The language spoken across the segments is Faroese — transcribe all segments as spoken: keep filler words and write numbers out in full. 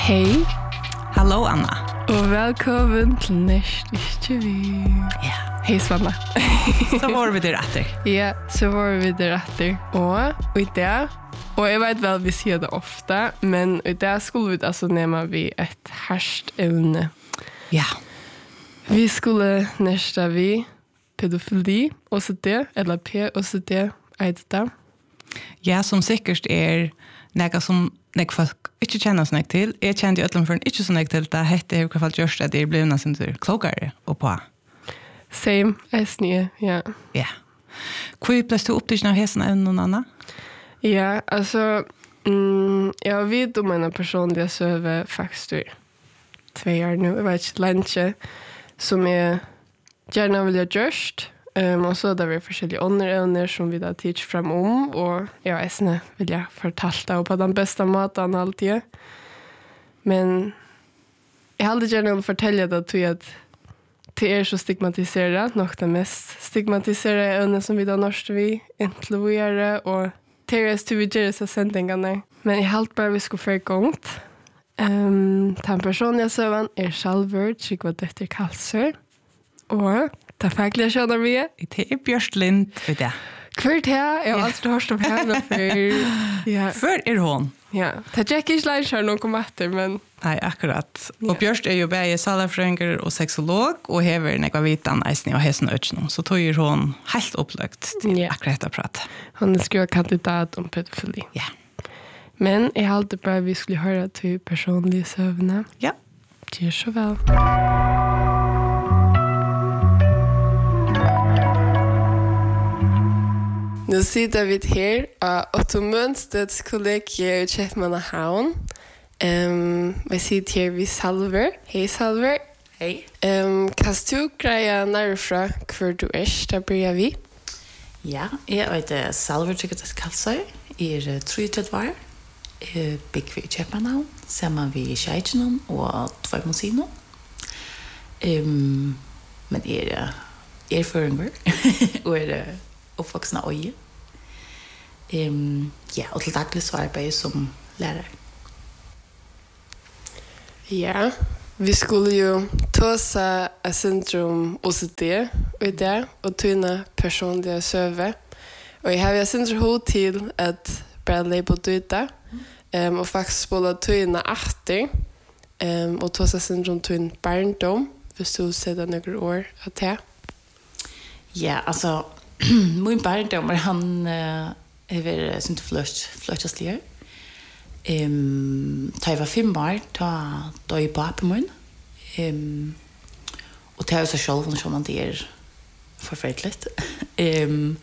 Hej. Hallå Anna. Och välkommen till nästa intervju. Ja. Hej Svanna. Så var vi där efter. Ja, så var vi där efter. Och i det, och jag vet väl vi ser det ofta, men i det skulle vi alltså nämna vi ett harskt ämne. Ja. Vi skulle nästa vi pedofili, O C D, eller P O C D, är det. Ja, som säkert är något som nek folk inte känner så mycket till. Jag kände ju ödlan för inte så mycket till det. Hette i alla fall just att det är blivit sin tur klokare och på. Same, as ni, ja. Ja. Hur blev du upptagen av hästen än någon annan? Ja, alltså, mm, jag vet om en personliga söver faktiskt två år nu, jag vet inte, länge, som jag gärna vill ha gjort. Um, och så där vi forskjellige ånder som vi da teach fram om, og ja, jeg sånne vil jeg fortalt det på den beste måten alltid. Men jeg hadde gjerne å fortelle det til at det er så stigmatiseret, nok det mest stigmatiserede øvne som vi da norsk vi intervjuere, og det er til vi gjør seg sendingene. Men jeg halte bare vi skulle få i gang. Um, den personlige søvann er Salvør, Trygva Døtter Kalsør, og det fikk jeg skjønner vi. Det er Bjørst Lind, vet jeg. Hvert her, jeg har alltid hørt om henne før. Ja. Før er hun. Ja, det er ikke slett her noen kommer etter, men... Nei, akkurat. Og Bjørst er jo bare salafrønger og sexolog, og hever nekva vitan eisning og hesen øtjennom. Så tog hun helt oppløgt til Ja. akkurat å prate. Hun er skrevet kandidat om pedofili. Ja. Men jeg halte bare vi skulle høre til personlige søvnene. Ja. Gjør så vel. Nu sitter vi här av Otto Mönstedts kollega i Köpmannahavn. Um, vi sitter här vid Salver. Hej Salver. Hej. Um, kan du greja närfra hur du är? Där börjar vi. Ja, jag heter Salver Tryggetas Kalsøy. Jeg er treogtretive år. Jeg bygger i Köpmannahavn, sammen vi Kjeitsinon og Tvøymonsino. Um, men jeg er erføringer og er oppvoksne øye. Um, ja, og til daglig så arbeider jeg som lærer. Ja, vi skulle jo ta seg av syndrom O C D i det, og tøyne personlige søve. Og jeg har jo syndrom hod til at bare label døyta, um, og faktisk spole tøyne atter, um, og ta seg syndrom tøyne barndom, hvis du setter noen år av det. Ja, altså, min barndom er han uh, er vært sånn fløtjastligere. Um, da jeg var fem år, da da jeg på min. Um, og det er jo så selv, når det er forferdelig. um,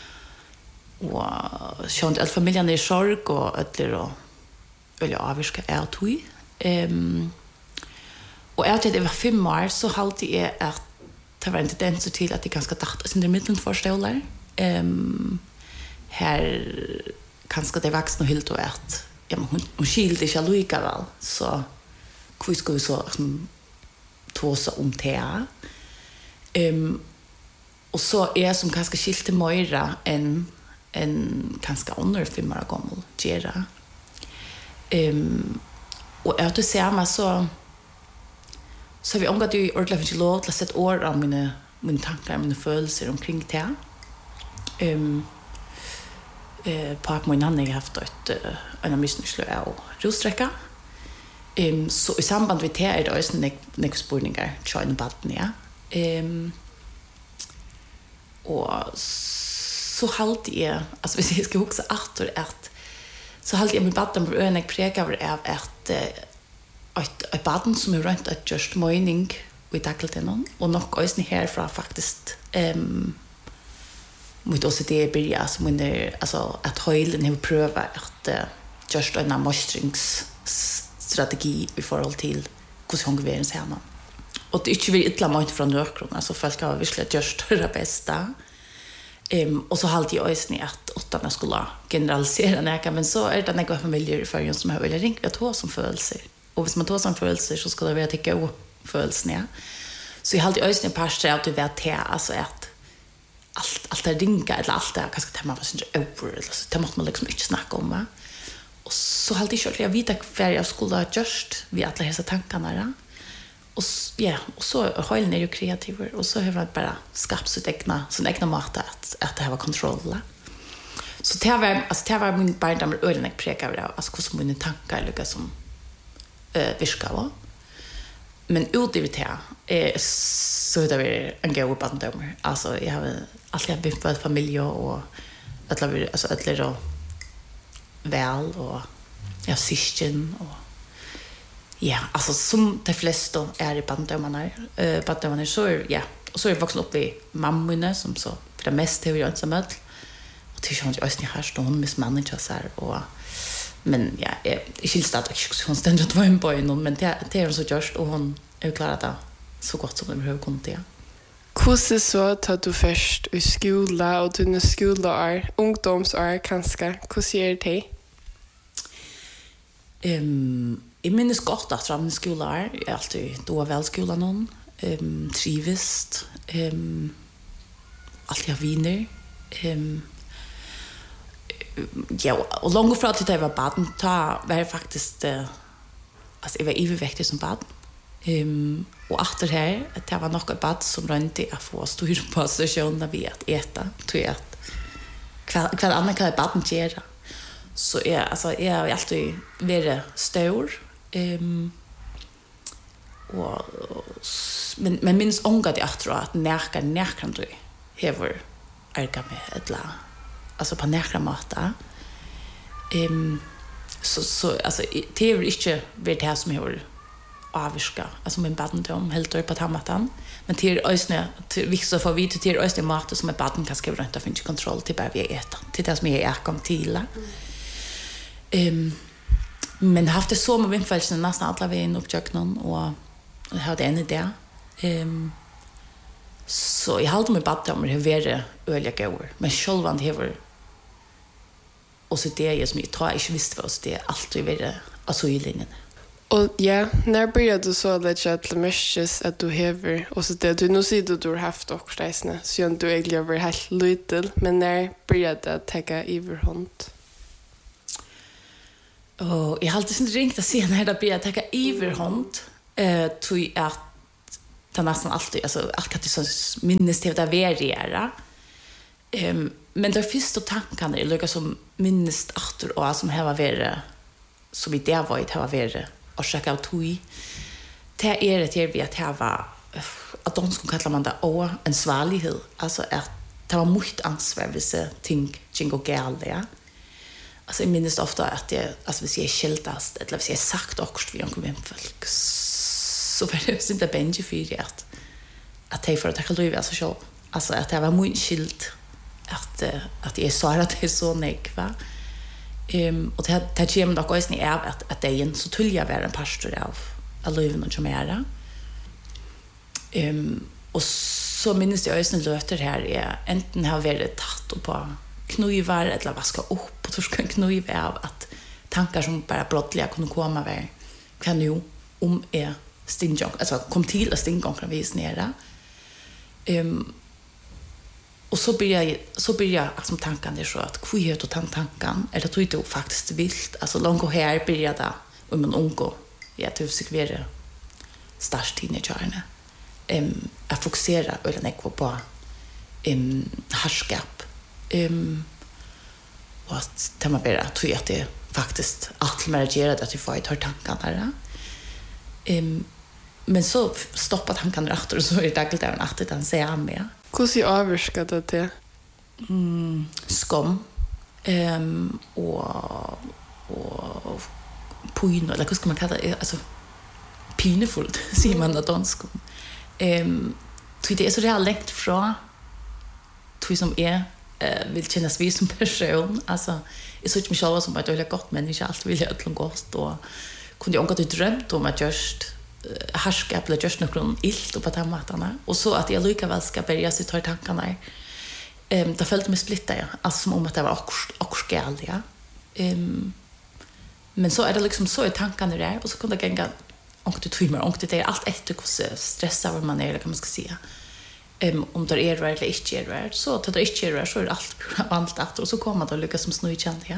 og sånn, alle familien er i sorg, og alle og veldig avvirket er tog. Um, og etter at jeg var fem år, så halte jeg at det var en tendens til at jeg ganske dacht sin midten forståelige. Um, her kanskje det voksne helt og at ja, men hun, hun skilte ikke allikevel, så hvor skal vi så liksom, ta seg om det? Um, og så er jeg som kanskje skilte mer enn en kanskje under fem år gammel gjøre. Um, og etter å se meg så så vi omgatt jo ordentlig ikke lov til å sette ord av mine, mine tanker, mine følelser omkring det. Um, uh, på at min annen har haft et, uh, en av misnøysler av rostrekka. Um, så i samband med det er det også noen spørninger til en baden, ja. Um, og så halte jeg, altså hvis jeg skal huske atter, at så halte jeg med baden på øyne jeg preger av at uh, ett ett baden som är runt att just mining vi tacklat den och nog också härifrån faktiskt ehm mot oss det blir alltså men det alltså att höjlen har prövat att uh, just en moistringsstrategi i förhåll till hur hon går sig hemma och det inte vill illa mat från nörkrona så folk har verkligen just det bästa ehm och så halt jag också att åttarna skulle generalisera näka men så är det några familjer i förhåll som har väl ringt att ha som födelser. Och hvis man tar sån følelser så ska det vara tycka o følelsen ja. Så jag har alltid ösnen pastor att du vet det alltså att allt allt är ringa eller allt är kanske tema var sånt över eller så det måste man liksom inte snacka om va. Och så hade jag jag vet att jag skulle ha gjort vi alla dessa tankarna där. Och ja, och så höll ju kreativ och så har jag bara skapat sitt egna sån egna mat att att det här var kontroll. Så det var alltså det var min barndom ölen jag prekar av alltså hur som mina tankar lyckas som eh viska va. Men utöver det är så det var en god barndom. Alltså jag har alltid byggt för familj och alla alltså alla då väl och jag syskon och ja, alltså som de flesta är i barndomarna eh barndomarna så är, ja, och så är jag vuxen upp i mammorna som så för det mesta har jag inte med och till sånt jag inte har stått med manager så här och men ja, jag skilst att jag skulle konstant vara en boy men det det är så just och hon är klar att så gott som det behöver kunna det. Hvordan så tar du først i skola og dine skoleår, ungdomsår kanskje? Hvordan gjør det? Um, jeg minnes godt at fra min skoleår, jeg er alltid då vel skolen noen, um, trivest, um, alltid har viner. Um, ja, og langt fra til da jeg var baden, da var jeg faktisk, uh, altså jeg var ivervektig som baden. Um, og efter her, at det var nok et bad som rønte å få styr på stasjonen ved at ete, tror jeg at hva, hva annet kan baden gjøre. Så jeg, altså, jeg har alltid vært stor, um, og, og, men, men minst unga det jeg tror at nærkere, nærkere du hever erga med et eller annet, altså på nærkere måte. Um, så, så altså, det er ikke vært det som hever avviska alltså min barndom helt upp på tammatan men till ösnä till vissa får vi till ösnä mat som är barn kan skriva runt och finna kontroll till bara vi äter till det som är är kom till ehm men haft det så med vinfällen nästan alla vägen upp köknen och hade en idé ehm så jag håller med barndom det är öliga gåor men självan det har och så det är som jag tror jag inte visste vad det allt vi vill alltså i linjen. Og ja, når började du så lägga till mörkes att du hever, och så det du nu säger du har haft också reisene, så du egentlig har varit helt liten, men när började du att ta överhånd? Och jag har alltid inte ringt att se när det började ta överhånd, eh, tror jag att det nästan alltid, alltså allt kan du minnes till att variera. Um, men det första tankarna är lika som minnes efter och som har varit som i det var i det har varit och checka ut tui. Det är det vi att det var att de skulle kalla man det å en svalighet, alltså att det var mycket ansvar vissa ting jingo gärliga. Alltså jag minns ofta att det alltså vi är skiltast eller vi är sagt också vi någon folk så var det inte bänge för det att att det för att ta liv alltså så alltså att det var mycket skilt att att det är så att det är så nekva. Ehm och det det kommer dock också ni är att att det är så tulliga vara en pastor av av livet och som är det. Ehm och så minns jag också löter här är enten har varit tatt på knivar eller vaska upp och torska kniv av att tankar som bara brottliga kunde komma väl kan ju om är stingjong alltså kom till att stingjong kan vis nere. Ehm och så blir jag så blir jag som tanken det så att hur gör du tant tanken eller tror du faktiskt vilt alltså långt här blir det om en ungo ja du försöker vara stark teenager ehm att fokusera eller näkva på ehm härskap ehm och att det man bara tror att det faktiskt att mergera att du får ett tankarna där ehm men så stoppar tankarna efter och så är det dagligt även att den säger med. Hvordan avvirker det til? Mm, skam um, og, og pine, eller hva skal man kalla det? Altså, pinefullt, sier man av dansk. Um, det er så det har lengt fra tror som er uh, vil kjennes vi som person. Altså, jeg så ikke meg selv som et veldig godt menneske, alt vil jeg ødelig godt, og kunne jeg omgå drømt om at just härskap eller just någon ilt och på de mattarna och så att jag lika väl ska börja sig ta tankarna. Ehm det följde mig splitta jag alltså som om att det var också också gärliga. Ehm men så är det liksom så i tankarna där och så kunde jag gänga och det tvimmar och det är allt efter hur stressad man är eller kan man ska säga. Ehm om det är eller inte är så att det inte är så är allt vant att och så kommer det lyckas som snöjkänt ja.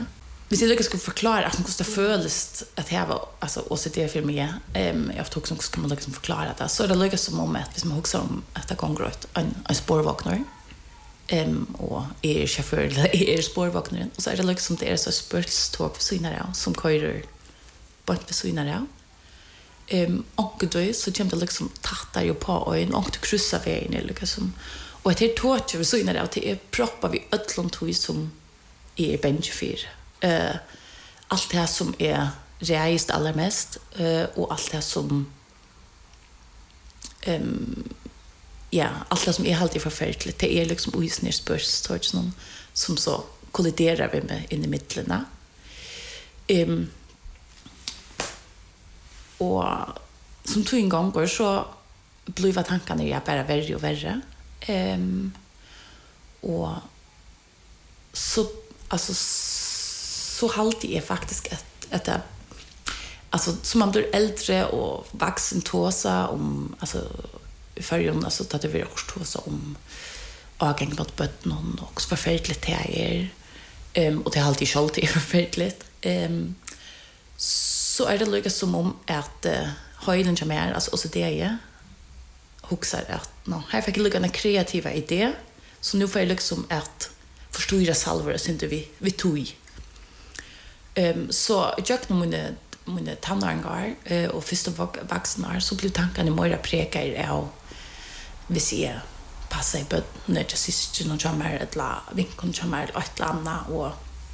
hvis jeg lykkes skulle forklare hvordan det føles at jeg var altså, O C D for meg, um, jeg har tog som kan man liksom forklare det, så er det lykkes som om at hvis man husker om at det gonger ut en, en spårvåkner, um, og jeg er sjåfør, eller jeg er spårvåkneren, og så er det lykkes som det er så spørstår på synet av, som kører bort på synet av. Um, onke du, så kommer det liksom tattar jo på øyn, onke du krysser veien, liksom. Og etter tåtje ved synet av, det er proppet vi ødlom tog som er benchfyr. Uh, allt det som är reist allra mest uh, och allt det som um, ja, allt det som är alltid förfärligt det är liksom oisnerspörs som, som så kolliderar vi med in i mittlerna um, och som tog en gång går så blir tankarna jag bara värre och värre um, och så alltså så halvtid är faktiskt att att det, alltså som man blir äldre och vuxen tåsa om alltså i förrjun alltså att det blir också tåsa om avgång mot botten och så förfärligt det är ehm och det är alltid skalt är förfärligt ehm så är det lyckas som om att uh, höjden som är alltså också det är huxar att nå här fick jag en kreativa idé så nu får jag liksom att förstå salver så inte vi vi tog Um, så jag nu mina mina tonåringar uh, och första vuxna så blev tankarna mer prekar av vi ser passa i bud när jag sist någon jamar ett la vinkon jamar ett landa och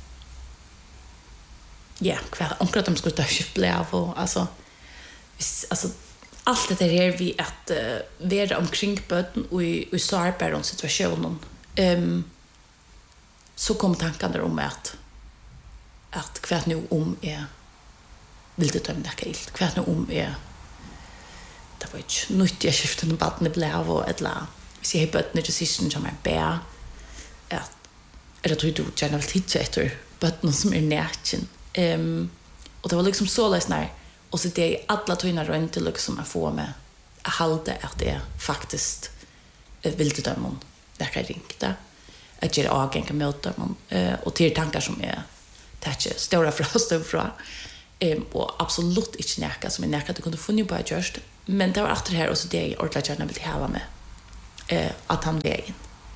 ja kvar omkring de skulle ta skifta av och alltså alltså allt det där vi att uh, vara omkring buden och i och sårbar om situationen um, så kom tankarna om att att kvart nu om är vill det ta mig helt kvart nu om är det var inte nytt jag skiftade vattnet blev och ett la så jag började inte sisten som är bär att är det tror du generellt hit efter vattnet som är närchen ehm och det var liksom så läs när och så det är alla tyna runt till liksom att få med att hålla att det faktiskt vill det ta mig där kan ringta att göra avgänga möten och till tankar som är täcke stora frastum fra ehm och absolut inte näka som är näka du kunde funna på just men det var efter här och så det är ordentligt gärna vill ha med eh att han vägen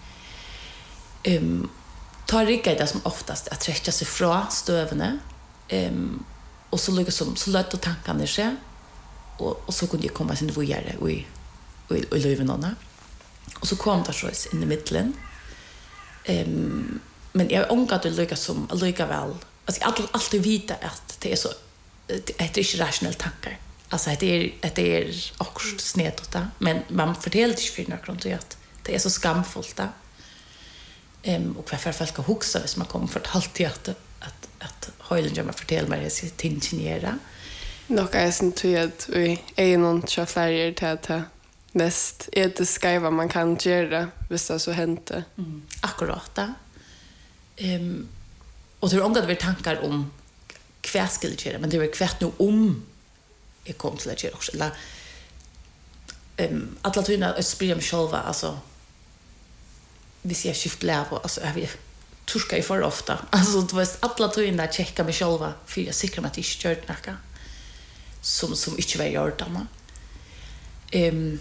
ehm tar rika det som oftast att träcka sig från stövne ehm och så ligger som så lätt att tankarna ske och och så kunde jag komma sin vågare och i och i löven andra och så kom det så in i mitten ehm men jag ångar det lyckas som lika väl alltså jag alltid alltid vita att det är så det är inte rationellt tankar alltså det är det är också snett då men man förtäller inte för några grund att det är så skamfullt där ehm och varför folk ska huxa hvis man kommer fortalt att att att höjlen jag fortæller mig sitt ingenjöra nog är sen till att vi är någon chaufför till att näst är det skriva man kan göra hvis det så hände mm. akkurat då ehm och det är omgått vi tankar om kvärskelgera men det är kvärt nu om jag kom till att göra också eller ehm alla tyna att sprida mig själva alltså vi ser skift lära alltså är vi turska i för ofta alltså det var alla tyna att checka mig själva för jag säkert att det stört nacka som som inte var gjort då ehm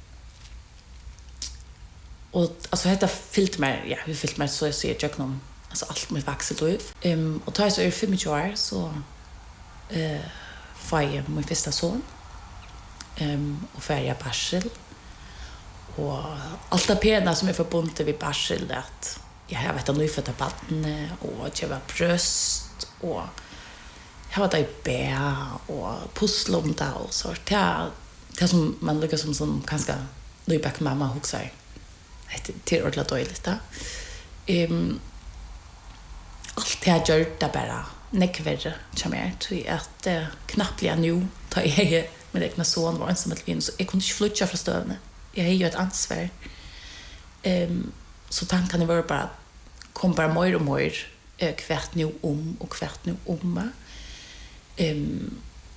och alltså heter filter ja hur filter så jag ser jag någon alltså allt med växelliv ehm och tar så är fem år så eh får jag min första son ehm och färja barsel och allt det pena som är förbundet vid barsel att jag har vet att nu för att barn och jag var bröst och jag var där bä och pusslom där och så där det som man lyckas som som kanske Lübeck mamma huxar det till ordla dåligt där ehm allt det har gjort det bara nekvärre som är till att uh, knappt jag nu tar jag med egna son var ensam ett vin så jag kunde inte flytta från stövne jag har ju ett ansvar ehm så tankarna var bara kom bara mer och mer uh, kvärt nu om och kvärt nu om ehm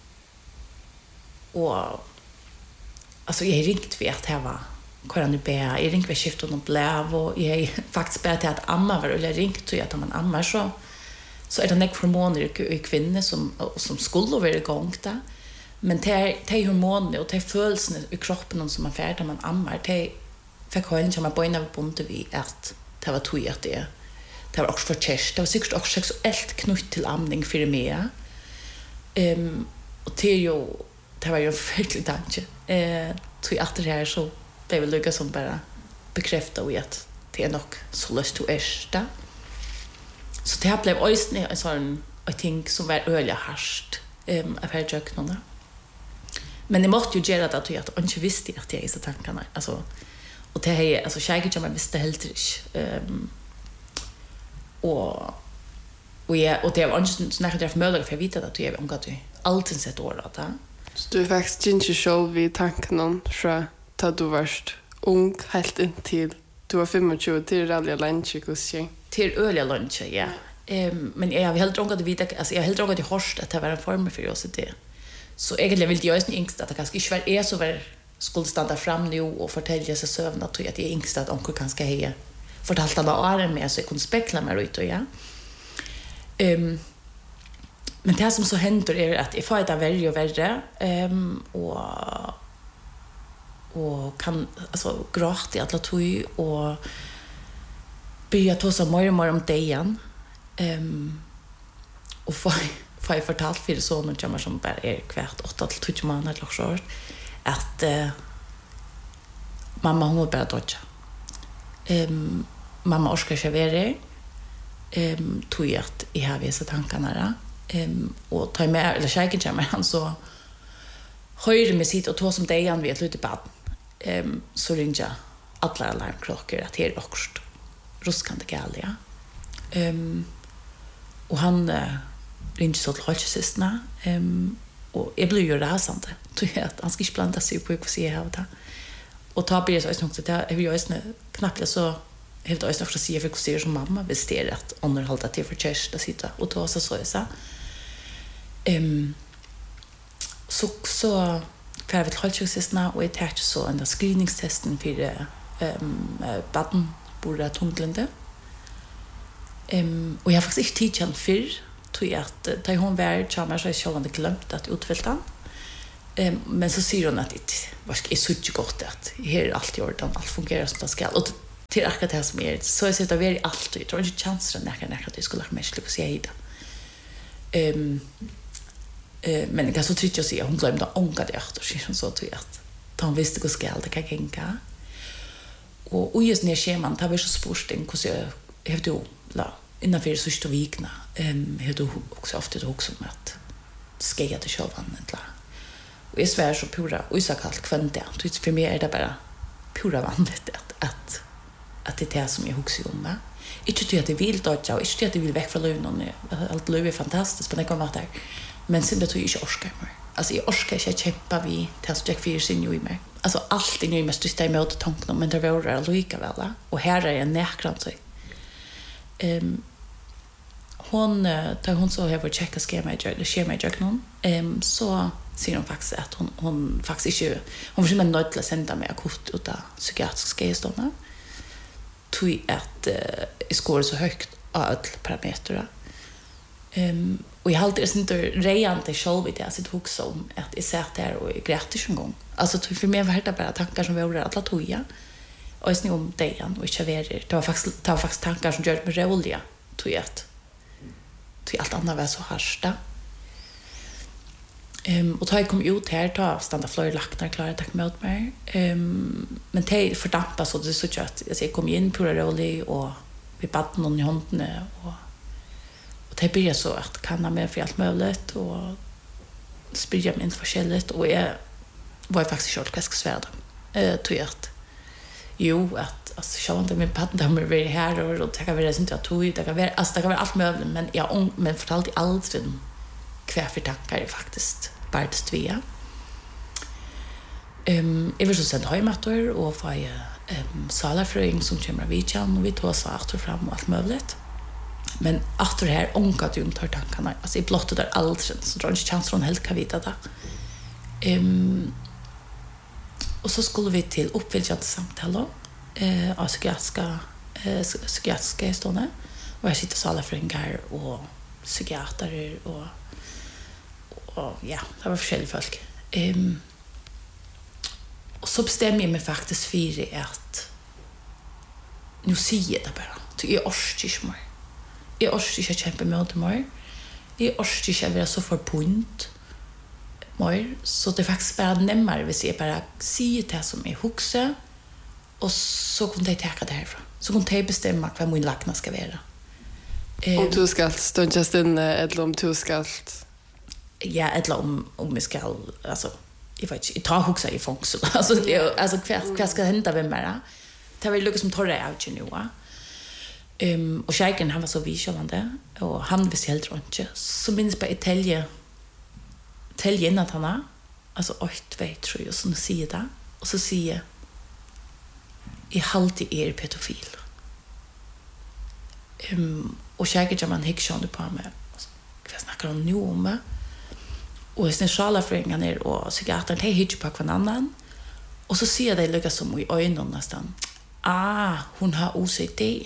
och alltså jag ringt vet här var Koran be jag ringde vi skiftet någon blev och jag faktiskt började att amma var eller ringt så att man ammar så så är det nek hormoner i kvinnor som, som skulle vara igång där. Men de, de hormoner och de følelsene i kroppen som man får när man ammar, de fick höjden som man började bonde vid att det var tog att det det var också för kärst. Det var säkert också sexuellt knutt till amning för mig. Um, och det, ju, det var ju en förfärlig tanke. Uh, tog att det här så blev det lyckas som bara bekräfta i att det är nog så löst och ärsta. Så det här blev också en sån jag think som var öliga harst um, av här jöknarna. Men det måste ju göra det att jag inte visste att jag är i så tankarna. Alltså, och det här, alltså tjejer som jag visste helt inte. Um, och och jag och det var inte så nära för möjligt för jag vet att jag omgått alltid sett år att det. Så du är faktiskt inte själv vid tanken om så att du varst ung helt intill du var tjugofem till ralliga lunch och så. Till öliga lunch, ja. Um, men jag har helt omgått att veta alltså jag har helt omgått i horst att det var en form för oss det. Så egentligen vill jag ju inte att det kanske inte är så var skulle stanna fram nu och fortälja sig sövna att jag är yngst att onkel kanske heja fortalt alla åren med så jag kunde spekla mig ut och ja. Um, men det som så händer är att jag får det värre och värre um, och och kan alltså gråta i alla tog och börja ta så mer och mer om det igen. Um, och får får jag fortalt för sonen som som bara är kvart åtta till tio månader eller så att uh, mamma hon var bara dodja. Um, mamma orskar sig vara um, tog att i har vissa tankarna um, och ta med eller käken kommer han så höjde med sitt och tog som det han vet lite bad um, så ringa alla alarmklockor att det är också ruskande galia um, och han uh, ringde så till hållsystarna um, och jag blev ju rasande tog att han ska inte blanda sig på hur jag har det och ta blir så att det är ju just knappt så jag har också sagt för kusier som mamma visste att underhålla till för kärsta sitta och ta så så så. Ehm så så för vi håller ju och ett här så en screeningstesten för ehm baden borde tunglande. Ehm och jag har faktiskt inte tid för tror jag att ta hon var charmar så jag hade glömt att utfälta. Ehm men så säger hon att det var ska är så gott att här är allt gjort allt fungerar som det ska och till akkurat det som är så jag sitter väldigt allt jag tror inte chanser när jag när jag skulle ha mest lyckas säga det. Ehm eh men det så tycker jag se hon glömde ånga det efter så tror jag att hon visste hur ska det kan gänga. Och och just när scheman tar vi så sporting hur jag har då la innan för så stor vikna ehm har då också ofta det också med att ska jag det självan inte. Och är svär så pura och så kallt kvante. Det för mig är det bara pura vanligt att att att det är det som jag huxar om. Va? Inte tycker att det vill dodja och inte tycker att det vill väck från lönen. Allt löv är fantastiskt, men det kommer att där. Men sen det tror jag inte orskar mig. Alltså jag orskar inte kämpa vid till att jag fyrer sin ju i mig. Alltså allt är nu med styrsta emot tanken, men det var det lika väl. Och här är en näkran så. Ehm hon tar hon så här checka schema det schema jag någon. Ehm så ser hon faktiskt att hon hon faktiskt inte hon försöker nöjd till att sända mig akut utan psykiatriska geståna. Tui att uh, är skor så högt av alla parametrar. Um, och jag hade det inte rejant själv vid att sitt också om att jag satt där och grät en gång. Alltså tui för mig var det bara tankar som var alla toja. Och jag snö om det igen och inte ver. Det var faktiskt det var faktiskt tankar som gjorde mig roliga. Tui att tui allt annat var så harsta. Um, och då jag kom ut här ta stanna flera lacknar klara tack mot mig. Um, men det fördampas så det så att jag kom in på det rolig och vi bad någon i handen och och det blir så att kanna med för allt möjligt och sprida mig inte förskälligt och jag var faktiskt short ganska svärd. Eh tror jag att jo att alltså jag inte min partner med det här och det kan vara sånt jag tog det kan vara alltså det kan vara allt möjligt men jag men fortalte allt kvar för tankar är faktiskt bara det stvea. Ehm jag vill så sända hemmator och få ehm salafröing som kommer vid chan och vi tar så åter fram och allt möjligt. Men efter det här ångat ju tar tankarna alltså i blottet där allt så drar inte chans från helt kan vita det. Ehm och så skulle vi till uppfyllande samtal eh av psykiatriska eh psykiatriska stående och jag sitter salafröingar och psykiater och och ja, det var forskjellige folk. Um, och så bestämmer jag mig faktiskt för att nu säger jag det bara. Så jag orskar inte mer. Jag orskar inte att kämpa mot mer. Jag orskar inte att vara så förbunt mer. Så det är faktiskt bara närmare hvis jag bara säger det som är huxa och så kan de ta det härifrån. Så kan de bestämma vad min lagna ska vara. Om du ska stundjas in eller om du ska... Ja, eller om, om jag ska... Alltså, jag vet inte, jag tar huxa i fångsel. Alltså, det, alltså vad ska hända med mig? Det var ju som torra av nu, va? Um, och tjejken, han var så viskjallande och han visste helt runt. Så minns bara Italien Italien innan han har alltså åt vet tror jag som säger det och så säger i halvtid är pedofil. Um, och tjejken som man hickade på med vad snackar hon nu om? Och sen själaföringen ner och psykiatern hej hitch på kvar annan och så ser det lika som i ögonen nästan. Ah, hon har O C D.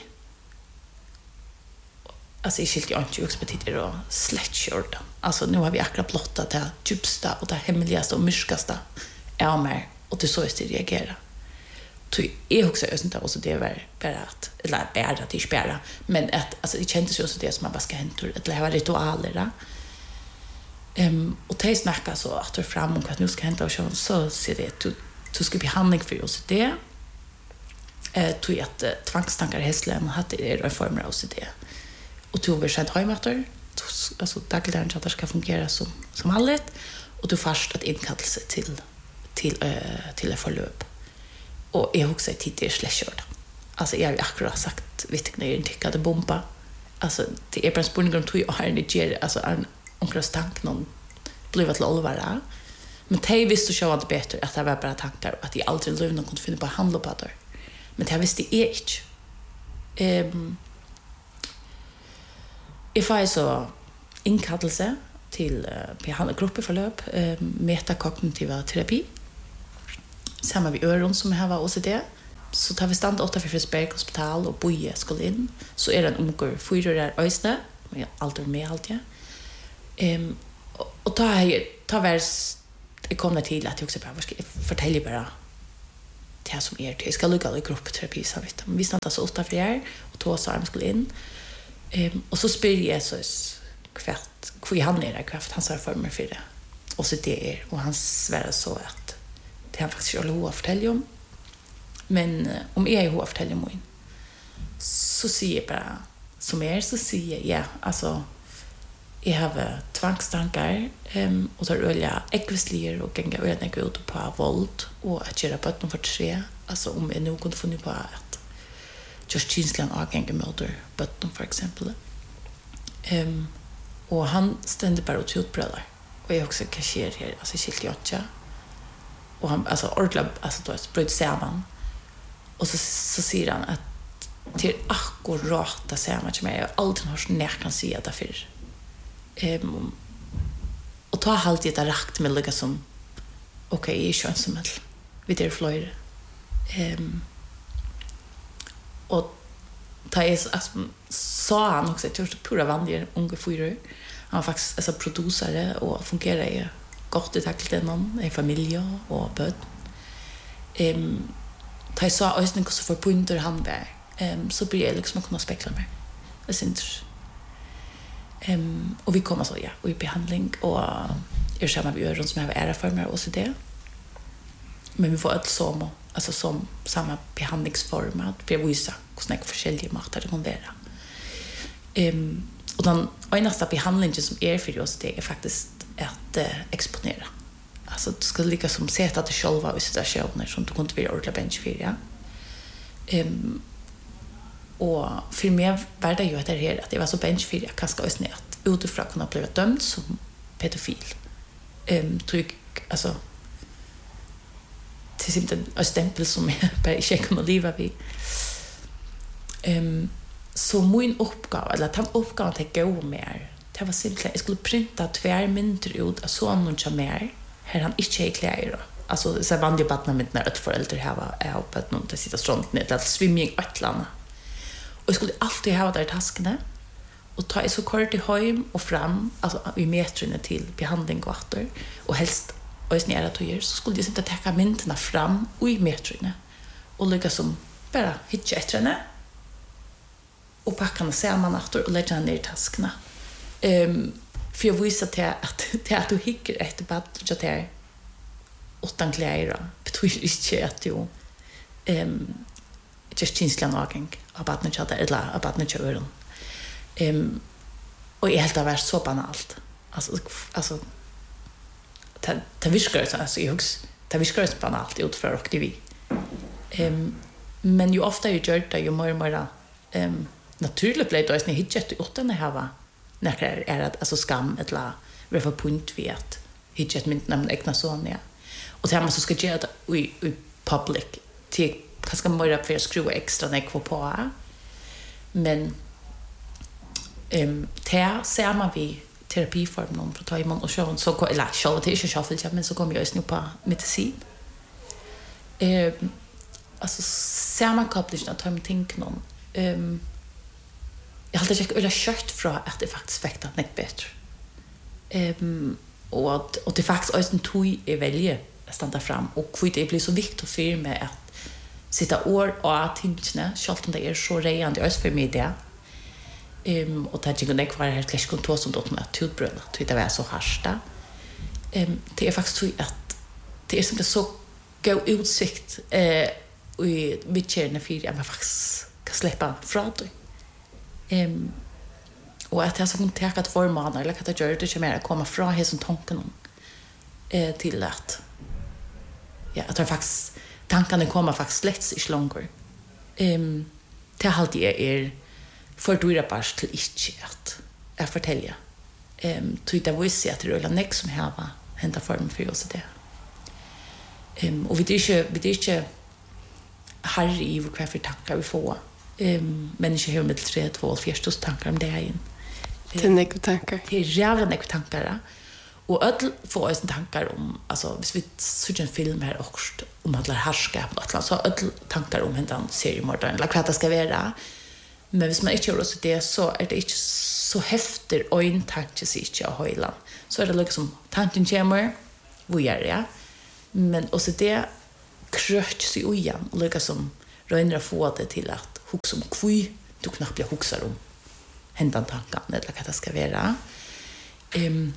Alltså jag skilt ju inte expertiter och slättkört. Alltså nu har vi akkurat blottat det djupsta och det hemligaste och mörkaste av mig och det så är det reagera. Så jag också inte också det var bara att eller bara att det spärra men att alltså det kändes ju så det som man bara ska hämta eller det var ritualer där. Ehm um, och det snackar så att det fram och att nu ska hämta och så så ser det du du ska behandling för oss det. Eh tog att uh, tvångstankar häslen hade det reformer av det. Och du vill sent hemmater alltså dagligdagen att det ska fungera som som allt och du först att inkallelse till till uh, till ett förlöp. Och jag också tidigare släckört. Alltså jag har akkurat sagt vet när jag inte hade bomba. Alltså det är bara spurning om två år det ger alltså en onkel stank någon blev att låta. Men det visste så att det bättre att det var bara tankar att jag aldrig lövna kunde finna på att handla på det. Men det visste jag inte. Ehm If I så inkallelse till uh, behandlingsgruppeförlöp uh, metakognitiva terapi. Samma vi öron som här var O C D. Så tar vi stand åtta för Frisberg hospital och boje skulle in. Så är det en omgår fyra där ösne, men jag alltid med allt ja. Ehm och, och ta ta värs det kommer till att jag också bara ska fortälja bara det som är det ska lugga i gruppterapi så vet men vi stannar så åtta för er och två så skulle in. Ehm och så spyr Jesus kvart kvart han är där kvart han sa för mig för det. Och så det är och han svär så att det han faktiskt skulle ha fortälja om. Men om jag är hur fortälja mig så säger jag bara som är så säger jag ja alltså jag har tvångstankar um, och tar ölja äggvislier och gänga öden gå ut på våld och att göra på någon för tre alltså om jag nu kunde få nu på att just känslan av gänga möter botten för exempel um, och han stände bara ut utbröder och jag också kasher här alltså skilt jag inte och han alltså ordla alltså då sprut samman och så så säger han att till akkurat det samma som jag alltid har snärt kan se det för ehm och ta halt det rakt med lika som okej okay, är skönt som ett vid det flöjde ehm och ta är alltså sa han också att det pura vanliga unga fyra han var faktiskt alltså producere och fungerar ju gott i tacklet någon i familj och böd ehm ta jag sa ösning så för punkter han var ehm så blir jag liksom kunna spekla mig det syns ehm och vi kommer så ja och i behandling och är samma vi gör runt som har ära för mig och så det men vi får ett som alltså som samma behandlingsform att vi visar hur snäck forskjellige makter det kan vara ehm och den enda behandlingen som är för oss det är faktiskt att uh, exponera. Alltså du ska lika som sätta dig själva i situationer som du kunde vara ordentligt bench för ja. Ehm och för mig var det ju att det här att det var så bench för jag kanske också nät utifrån kunna bli dömd som pedofil. Ehm tryck alltså till simpelt en stämpel som jag bara inte kan leva vid. Ehm så min uppgave eller att han uppgaven att gå mer det var simpelt jag skulle printa två minuter ut av så någon som mer här han inte är kläder alltså så vanliga barn med när ett förälder här var är på att någon att sitta strånt ner att svimming atlarna och jag skulle alltid ha där taskarna och ta så kort i hem och fram alltså i metrarna till behandling och åter och helst och nära tojer så skulle jag sitta ta myntarna fram och i metrarna och lägga som bara hitcha ettrarna och packa samman åter och lägga ner i taskarna. Ehm um, för jag visar till att till att du hickar efter bad jag där utan kläder betyder inte att du ehm just känslan någon av badna chatta eller av badna chatten. Ehm och är helt av så banalt. Alltså alltså ta ta viskar så alltså jag ta viskar så banalt ut för och det vi. Ehm men ju ofta ju gör det ju mer och mer ehm naturligt blir det att ni hitchet utan det här va. När är det alltså skam eller refer point vi att hitchet med namn egna son ja. Och det man så ska göra det i public till kanske mer för att skruva extra när kvar på. Men ehm där ser man vi terapiform någon för ta imon och så så eller så det är inte så fel men så kommer jag ju på medicin. Ehm alltså ser man kopplat att ta med tänk någon ehm jag hade jag ville kört från att det faktiskt fäktat näck bättre. Ehm och att och det faktiskt också en tog är välja att stanna fram och för det blir så viktigt för mig att sitta år och att tingsna skalt om det är så rejande ös för mig det. Ehm och att jag kunde kvar helt klart kontor som då med tutbröna tyckte det var så harsta. Ehm det är faktiskt så att det är som det så gå utsikt eh i vitcherna för att man faktiskt kan släppa från det. Ehm och att jag så kan ta att forma eller att jag gör det mer att komma från här som tanken eh till att ja att jag faktiskt tankarna kommer faktiskt lätt i slångor. Ehm det har alltid är för dyra bars till inte att jag fortälja. Ehm tror det var så att det rullar näck som här var hända form för oss det. Ehm och vi det är inte vi det är inte harry i vad för tankar vi får. Ehm människor har med tre två fjärde tankar om det här in. Det är näck tankar. Det är jävla näck tankar. Och öll får oss tankar om alltså hvis vi ser en film här också om alla härskap och sånt så öll tankar om hur seriemördaren eller vad det ska vara. Men hvis man inte gör så det så är det inte så häftigt och en tanke sig inte att höjla. Så är det liksom tanken kommer vi är ja. Men också det kröch sig igen och lika som rönar få det till att huxa om kvui du knappt jag huxar om händan tanken eller vad det ska vara. Ehm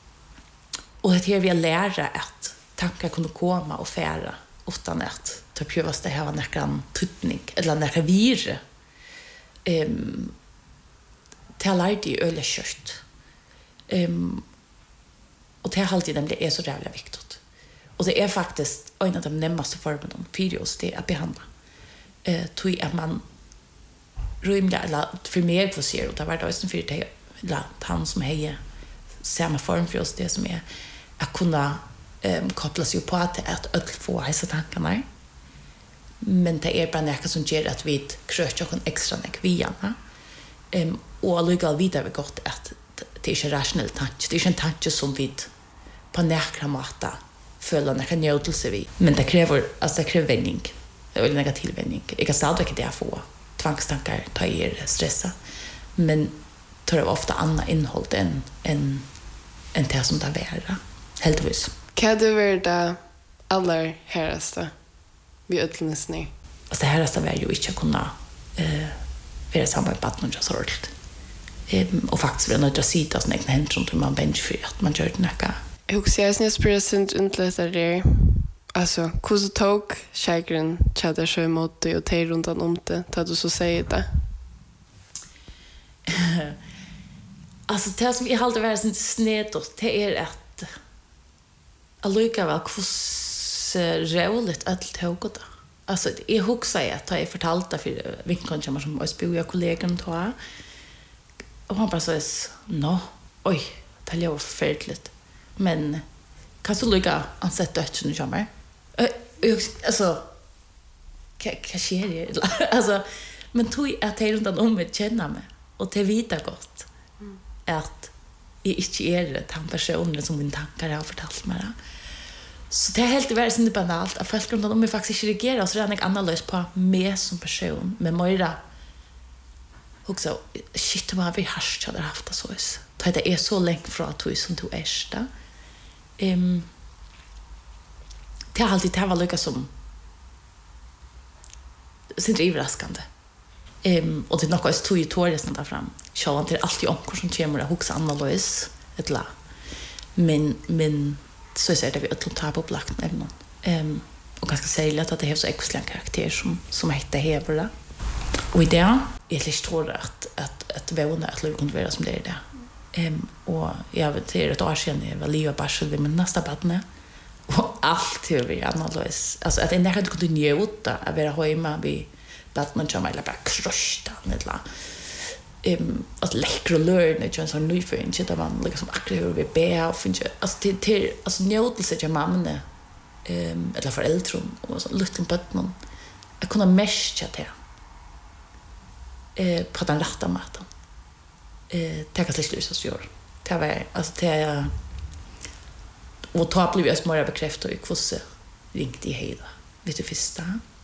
och det här vi lära att tankar kunde komma och fära utan att ta prövas det här var näkan tutning eller näka vir. Ehm till lite i öle kött. Ehm och det har alltid det är så jävla viktigt. Och det är faktiskt en av de närmaste formerna för oss det att behandla. Eh tror att man rymda eller för mer för sig och det var det också för det eller han som hejer samma form för oss det som är att kunna um, koppla sig på att att öll få dessa tankarna. Men det är bara något som gör att vi kröcher kon extra nek viana. Um, och alligal vidare vi gott att det är inte rationell tanke. Det är inte en tanke som vi på näkra mata följer näka njutelse vi. Men det kräver, alltså det kräver vändning. Eller negativ vändning. Jag kan stadig det få tvångstankar ta er stressa. Men tar det ofta annat innehåll än, än, än det som det är. Heldigvis. Kan du vara det allra häraste vid ödlnäsning? Alltså det häraste var ju inte att kunna eh, vara samman med baden och så ordet. Um, och faktiskt vara nöjd att sitta sina egna händer runt hur man bänger för att man gör det näka. Jag huxar jag snett present untläsar det. Alltså, hur så tog tjejgren tjädar sig emot dig och tej runt om det? Tar du så säger det? Alltså det som jag alltid varit snedåt det är att allika väl hur roligt allt tog det. Alltså jag huxar jag att jag fortalte för vinkeln som som oss bo jag kollegan då. Och han bara så no, oj, det är ju förfärligt. Men kan så lika ansett dötsen kommer. Alltså vad sker det? Alltså men tog att det runt om med känna mig och det vita gott. Mm. Att jag inte är den personen som min tankar har fortalt mig. Så det är helt väldigt inte banalt att folk runt om mig faktiskt inte reagerar så det är en annan lös på mig som person med Moira också shit vad vi har hade haft det så vis. Det är så länge från att du som du är där. Ehm det har alltid det var lika som sin överraskande. Ehm och det är något som tog tåret där fram. Så han till alltid omkor som kommer att huxa analys ett la. Men men så är det vi att ta på plakt med någon. Ehm och ganska säkert att det har så excellent karaktär som som heter Hebra. Och i det är det tror att att att våna att det kunde vara som det är det. Ehm och jag vet det är ett år sedan jag var liva barsel med nästa badne. Och allt hur vi analys. Alltså att det inte kunde njuta att vara hemma vid badne som eller bara krösta nedla. Ehm att läckra lörna ju en sån ny för inte där man liksom akkurat hur vi be och finns alltså till till alltså njutelse till mamma ehm eller föräldrar och så liten barn att kunna mescha det eh på den rätta maten eh täcka sig slut så gör det var alltså det och ta blev jag smörja bekräfta i kvosse ringt i hela vet du första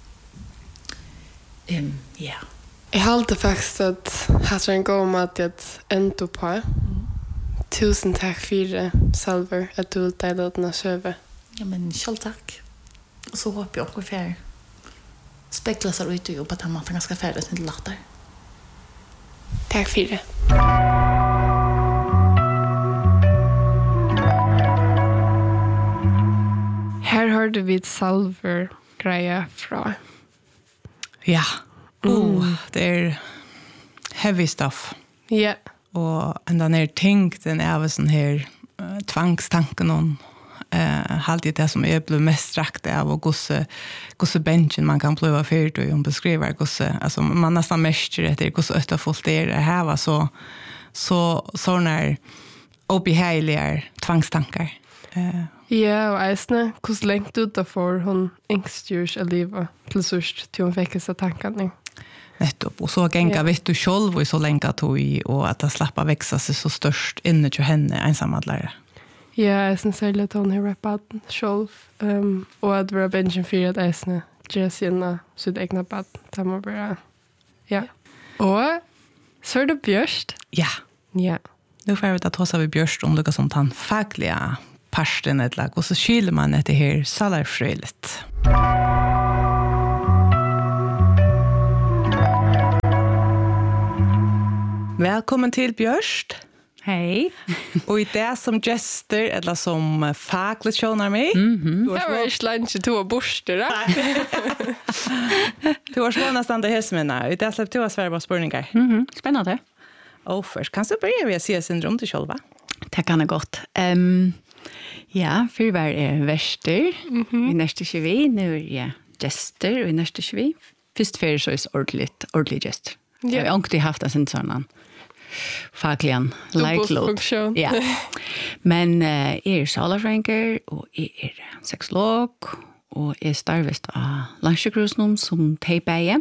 ehm ja Jag halte faktiskt att har en god mat att ändå på. Mm. Tusen tack för det, Salver, att du vill dela den här söve. Ja, men själv tack. Och så hoppas jag ungefär spekla sig ut och jobba att man får ganska färdigt med latar. Tack för det. Här har du vid Salver greja från. Ja. Mm. Oh, det är heavy stuff. Ja. Yeah. Och ända ner tänkt den är sån här uh, tvångstanken om eh uh, alltid det som är blev mest rakt av och gosse gosse benchen man kan plöva för och om beskriva gosse alltså man nästan mest det är gosse östa fullt det här var så så såna obehageliga tvångstankar. Eh uh, Ja, og eisne, hvordan lengt utenfor hun engstgjørs av livet til sørst til hun fikk seg tankene. Nettopp, og så genga vet du själv och så länge tog i och att slappa växa sig så störst inne till henne ensamadlare. Ja, jeg synes særlig at hun har rappet selv, um, og at våre benchen fyrer at eisne gjør sine sitt egna bad. Det må bare, ja. Og så er det Bjørst. Ja. Ja. Nu får vi ta oss av Bjørst om det som tan fackliga parsten ett lag och så skyller man det här salarfröligt. Välkommen till Bjørst. Hej. Och i det som gester eller som fackligt tjonar mig. Mhm. Det var ikke langt to borster, da. Du har svårt nästan det här som är. I det släppte du har svärba spurningar. Mhm. Spännande. Och först kan du börja med att se syndrom till själva. Det kan det gott. Ehm um, ja, för var är väster. Mhm. I nästa tjugo nu är jag gester och i nästa tjugo. Först för så är ordentligt, ordentligt gester. Ja. Jag har inte haft en sån sån fagligen lightlot. Ja. Men uh, är salarfränker och är sexolog och är starvist av Landsjøkrosen som tejpeie.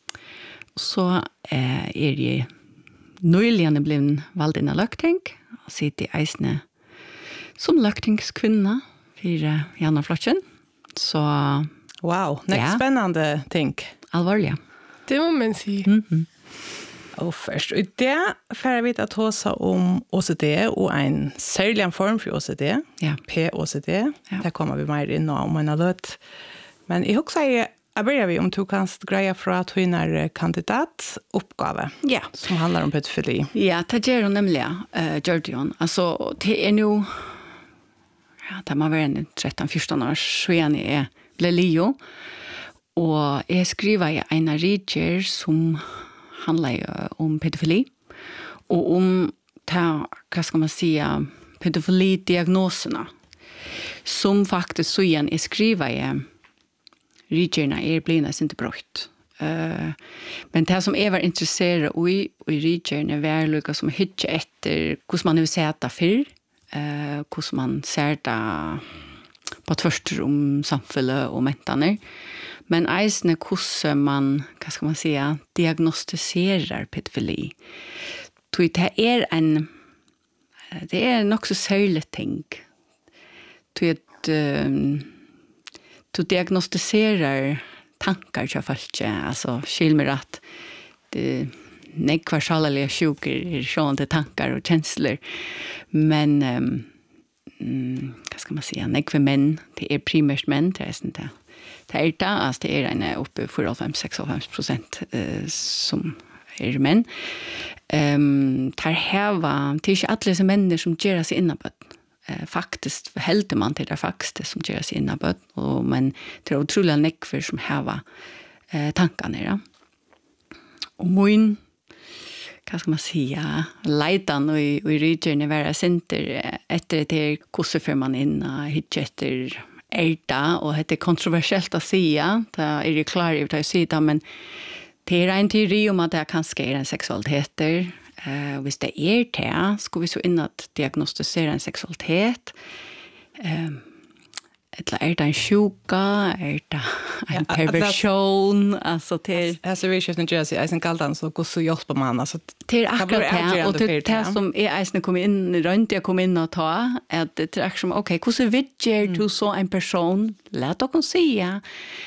Så uh, är det nyligen blivit vald in i løgting och sitter i eisne som løgtingskvinna för Janna Flotchen. Så wow, det är ja. spännande tänk. Allvarliga. Det må man si. Mhm. Och först, och det får vi att hosa om O C D och en särskild form för O C D, Ja. P O C D. Ja. Där kommer vi mer in om en löt. Men jag också säger, jag börjar vi om du kan greja för att hon är kandidatuppgave Ja. som handlar om pedofili. Ja, det gör hon nämligen, uh, Georgion. Alltså, det är nu, ja, det må vara en tretton fjorton år sedan jag blev Leo. Och jag skriver i en riger som handlar om pedofili. Och om, ta, vad ska man säga, pedofilidiagnoserna. Som faktiskt så igen är skriva i rigerna är blivna inte brott. Uh, men det som är var intresserad i i rigerna är lika som hitcha efter hur man nu ser det för eh uh, hur man ser det på tvärtom om samhälle och mentaner. Men eisne hur man, vad ska man säga, diagnostiserar pedofili. Så det är en det är nog så särskilt ting. Så att um, du diagnostiserar tankar till folk, alltså skilmer att det nekvar sjálaliga sjukar är sjående tankar och känslor. Men um, mm, vad ska man säga, nekvar män, det är primärt män, det är inte. Det är det, alltså det är en uppe fyra fem sex procent uh, som är män. Um, tar heva, det är inte alla som människor som gör sig innaböt. Uh, faktiskt helter man till det faktiskt som gör sig innaböt. Och, men det är otroliga nekvar som heva uh, tankarna. Ja. Och min, vad ska man säga, leitan och i, och i ryggen vara center efter det kurser för man in och hittar efter ärta och det är kontroversiellt att säga. Det är det klart ut att säga, men det är en teori om att det kanske är en sexualitet. Uh, hvis det er det, skal vi så inn at diagnostisere en sexualitet. Um, eller er det en sjuka? Er det en perversion? Altså, til... Altså, vi kjøpte en Jersey, jeg synes alt så går så hjelper man. Altså, til akkurat det, og til det som jeg eisende kom inn, rundt jeg kom inn og ta, at det er som, ok, hvordan vidger du så en person? Lät dere si, ja.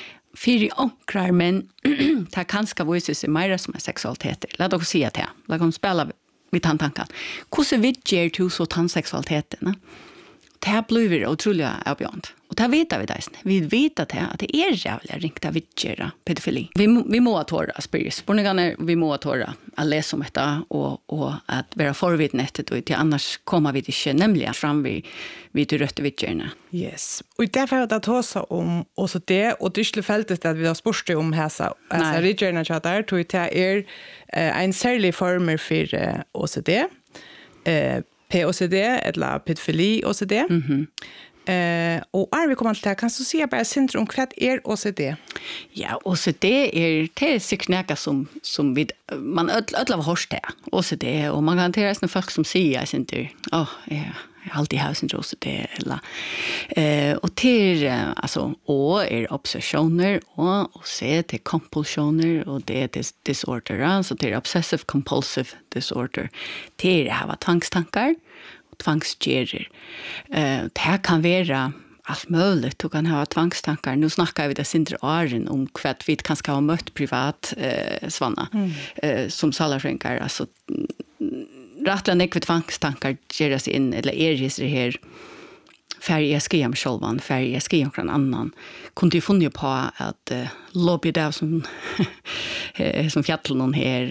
Fyri onkrar, men det kan ska visa sig mer som en sexualitet. Låt oss säga det. Låt oss spela vid tantankan. Hur vidger du så tannsexualiteten? Det här blir otroligt avbjörnt. Och det här vet vi det. Vi vet att det är jävla ringt att vidgera pedofili. Vi, vi må att höra spyr. Spårningarna vi må att höra att läsa om detta och, och att vara förvidnättet och till annars kommer vi inte nämligen fram vid, vid det rötta vidgerna. Yes. Och därför har jag tagit om också det och det är fältet att vi har spurt om häsa. Alltså vidgerna tjatar tror jag är en särskild form för uh, O C D. Uh, P O C D eller pedofili O C D. Mhm. Eh och är vi kommer till kan så se bara centrum kvart är O C D. Ja, O C D är det är säkert något som som vi man öll av hörst det. O C D och man kan till resten folk som säger jag inte. Åh, oh, ja. Jag har alltid haft en O C D eller eh och till alltså O är obsessioner och och C till compulsioner och det är disorder alltså det är obsessive compulsive disorder. Det är ha tvångstankar och tvångsgerer. Eh det här kan vara allt möjligt. Du kan ha tvångstankar. Nu snackar vi det sindre åren om kvart vi kan ska ha mött privat eh svanna mm. eh som salarskränkar alltså rättla nekve tvångstankar gör sig in eller är det här färg jag ska göra mig själv, färg jag ska göra någon annan. Kunde ju funnit på att uh, lobby där som, som fjättel någon här